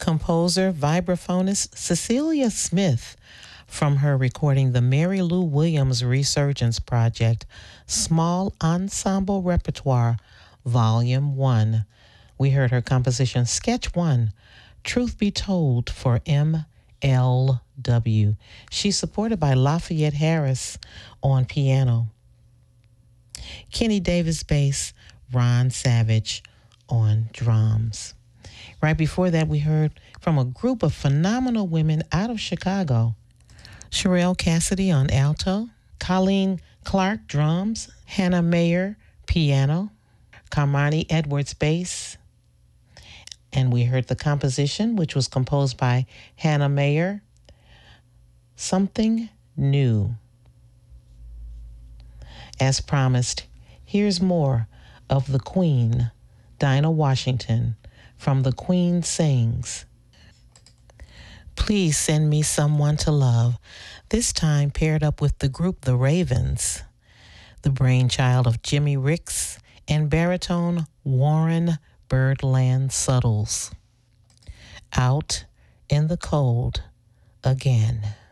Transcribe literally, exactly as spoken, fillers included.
Composer, vibraphonist Cecilia Smith from her recording the Mary Lou Williams Resurgence Project, Small Ensemble Repertoire, Volume one. We heard her composition Sketch one, Truth Be Told for M L W. She's supported by Lafayette Harris on piano, Kenny Davis bass, Ron Savage on drums. Right before that, we heard from a group of phenomenal women out of Chicago. Sherelle Cassidy on alto, Colleen Clark drums, Hannah Mayer piano, Carmani Edwards bass, and we heard the composition, which was composed by Hannah Mayer, Something New. As promised, here's more of the Queen, Dinah Washington, from The Queen Sings. Please Send Me Someone to Love, this time paired up with the group The Ravens, the brainchild of Jimmy Ricks and baritone Warren Birdland Suttles. Out in the Cold Again.